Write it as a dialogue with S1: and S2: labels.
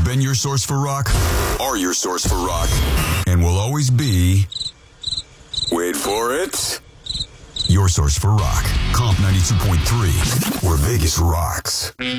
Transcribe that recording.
S1: been your source for rock, are your source for rock, and will always be, wait for it, your source for rock. Comp 92.3, where Vegas rocks.